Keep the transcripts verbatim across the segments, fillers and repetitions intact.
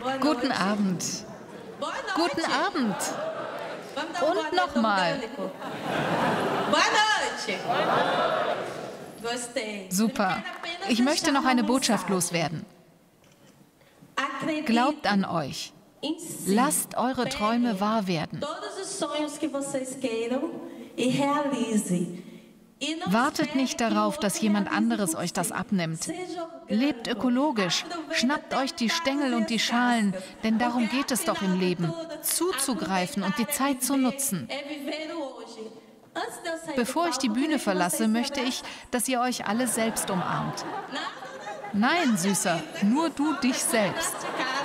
Guten Abend. Guten Abend. Und nochmal. Super. Ich möchte noch eine Botschaft loswerden. Glaubt an euch. Lasst eure Träume wahr werden. Wartet nicht darauf, dass jemand anderes euch das abnimmt. Lebt ökologisch, schnappt euch die Stängel und die Schalen, denn darum geht es doch im Leben, zuzugreifen und die Zeit zu nutzen. Bevor ich die Bühne verlasse, möchte ich, dass ihr euch alle selbst umarmt. Nein, Süßer, nur du dich selbst.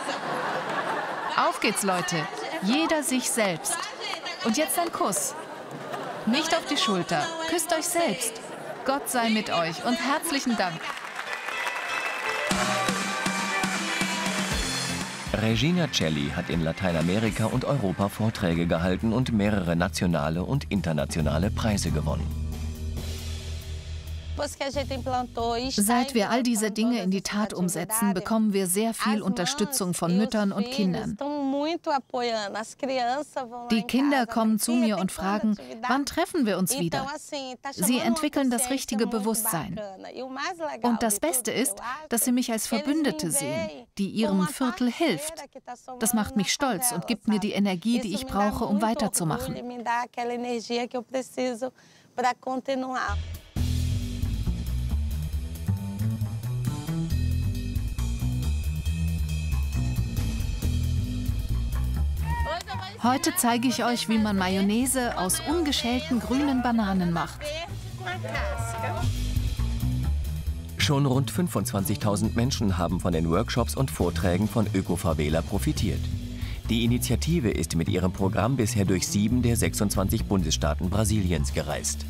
Auf geht's, Leute. Jeder sich selbst. Und jetzt ein Kuss. Nicht auf die Schulter. Küsst euch selbst. Gott sei mit euch und herzlichen Dank. Regina Celli hat in Lateinamerika und Europa Vorträge gehalten und mehrere nationale und internationale Preise gewonnen. Seit wir all diese Dinge in die Tat umsetzen, bekommen wir sehr viel Unterstützung von Müttern und Kindern. Die Kinder kommen zu mir und fragen, wann treffen wir uns wieder? Sie entwickeln das richtige Bewusstsein. Und das Beste ist, dass sie mich als Verbündete sehen, die ihrem Viertel hilft. Das macht mich stolz und gibt mir die Energie, die ich brauche, um weiterzumachen. Heute zeige ich euch, wie man Mayonnaise aus ungeschälten grünen Bananen macht. Schon rund fünfundzwanzigtausend Menschen haben von den Workshops und Vorträgen von Öko-Favela profitiert. Die Initiative ist mit ihrem Programm bisher durch sieben der sechsundzwanzig Bundesstaaten Brasiliens gereist.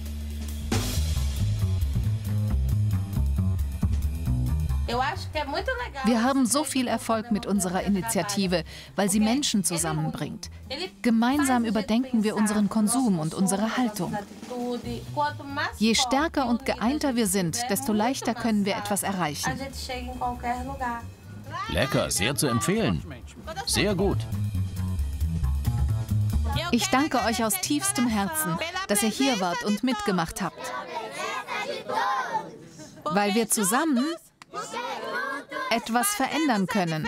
Wir haben so viel Erfolg mit unserer Initiative, weil sie Menschen zusammenbringt. Gemeinsam überdenken wir unseren Konsum und unsere Haltung. Je stärker und geeinter wir sind, desto leichter können wir etwas erreichen. Lecker, sehr zu empfehlen. Sehr gut. Ich danke euch aus tiefstem Herzen, dass ihr hier wart und mitgemacht habt. Weil wir zusammen etwas verändern können.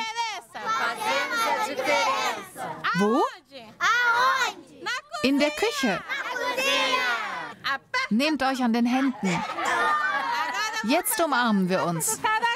Wo? In der Küche. Nehmt euch an den Händen. Jetzt umarmen wir uns.